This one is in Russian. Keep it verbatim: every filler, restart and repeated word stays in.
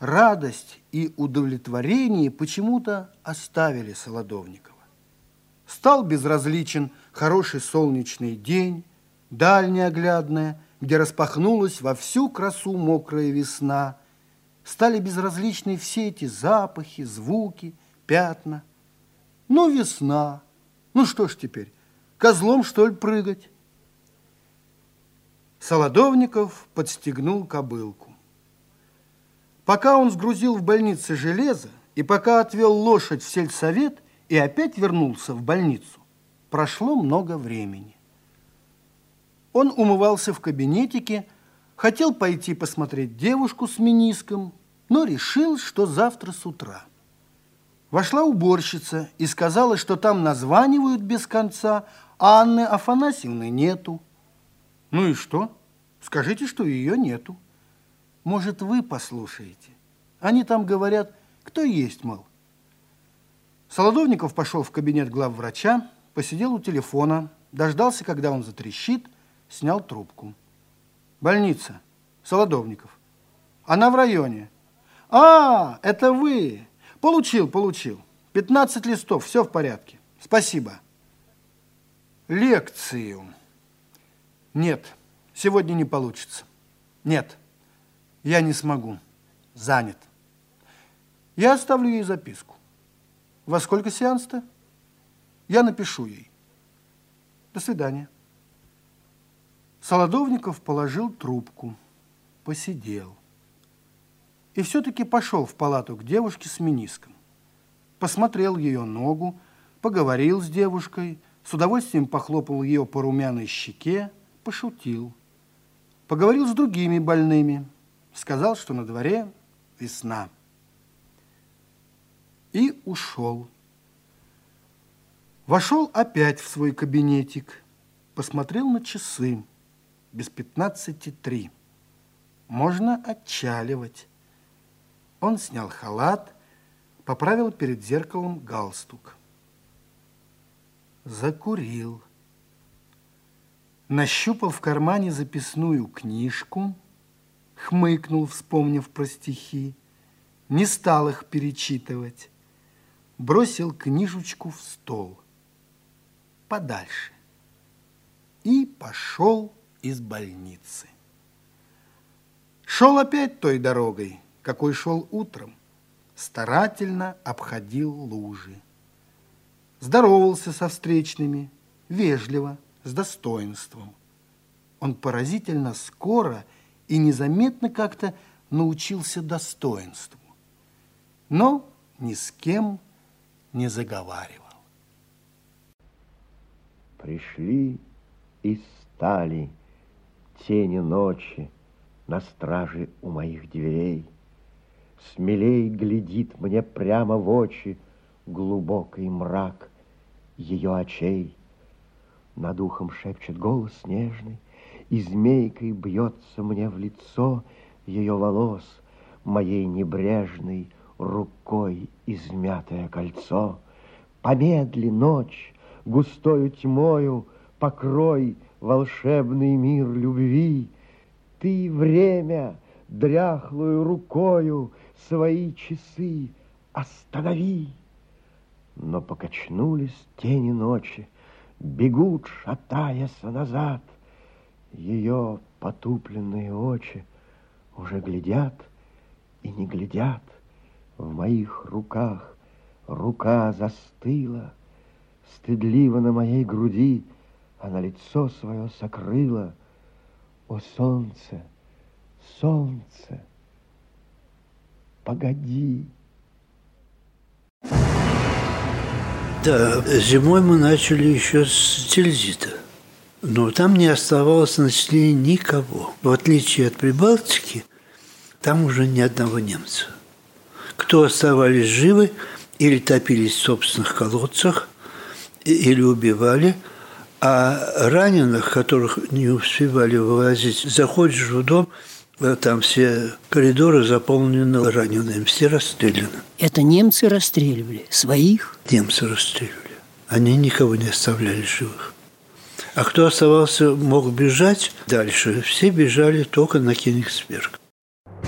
радость и удовлетворение почему-то оставили Солодовникова. Стал безразличен хороший солнечный день, даль неоглядная, где распахнулась во всю красу мокрая весна. Стали безразличны все эти запахи, звуки, пятна. Ну, весна. Ну, что ж теперь, козлом, что ли, прыгать? Солодовников подстегнул кобылку. Пока он сгрузил в больнице железо, и пока отвел лошадь в сельсовет и опять вернулся в больницу, прошло много времени. Он умывался в кабинетике, хотел пойти посмотреть девушку с мениском, но решил, что завтра с утра. Вошла уборщица и сказала, что там названивают без конца, а Анны Афанасьевны нету. Ну и что? Скажите, что ее нету. Может, вы послушаете? Они там говорят, кто есть, мол. Солодовников пошел в кабинет главврача, посидел у телефона, дождался, когда он затрещит, снял трубку. Больница. Солодовников. Она в районе. А, это вы. Получил, получил. пятнадцать листов, все в порядке. Спасибо. Лекцию. Нет, сегодня не получится. Нет, я не смогу. Занят. Я оставлю ей записку. Во сколько сеанс-то? Я напишу ей. До свидания. Солодовников положил трубку, посидел. И все-таки пошел в палату к девушке с мениском. Посмотрел ее ногу, поговорил с девушкой, с удовольствием похлопал ее по румяной щеке, пошутил. Поговорил с другими больными, сказал, что на дворе весна. И ушел. Вошел опять в свой кабинетик, посмотрел на часы, без пятнадцати три. Можно отчаливать. Он снял халат, поправил перед зеркалом галстук. Закурил. Нащупал в кармане записную книжку, хмыкнул, вспомнив про стихи, не стал их перечитывать, бросил книжечку в стол, подальше, и пошел из больницы. Шел опять той дорогой, какой шел утром, старательно обходил лужи. Здоровался со встречными, вежливо, с достоинством. Он поразительно скоро и незаметно как-то научился достоинству, но ни с кем не заговаривал. Пришли и стали тени ночи на страже у моих дверей. Смелей глядит мне прямо в очи глубокий мрак ее очей. Над ухом шепчет голос нежный, и змейкой бьется мне в лицо ее волос, моей небрежной рукой измятое кольцо. Помедли, ночь, густою тьмою покрой волшебный мир любви. Ты, время, дряхлую рукою свои часы останови. Но покачнулись тени ночи, бегут, шатаясь назад. Ее потупленные очи уже глядят и не глядят. В моих руках рука застыла, стыдливо на моей груди она лицо свое сокрыла. О, солнце, солнце, погоди. Да, зимой мы начали еще с Тильзита, но там не оставалось на селе никого. В отличие от Прибалтики, там уже ни одного немца. Кто оставались живы, или топились в собственных колодцах, или убивали, а раненых, которых не успевали вывозить, заходишь в дом, там все коридоры заполнены ранеными, все расстреляны. Это немцы расстреливали своих? Немцы расстреливали. Они никого не оставляли живых. А кто оставался, мог бежать дальше, все бежали только на Кёнигсберг.